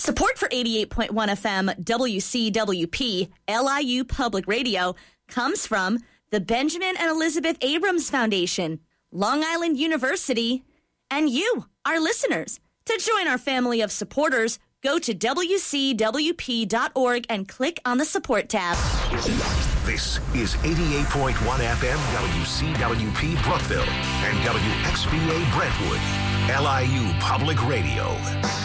Support for 88.1 FM WCWP LIU Public Radio comes from the Benjamin and Elizabeth Abrams Foundation, Long Island University, and you, our listeners. To join our family of supporters, go to WCWP.org and click on the support tab. This is 88.1 FM WCWP Brookville and WXBA Brentwood, LIU Public Radio.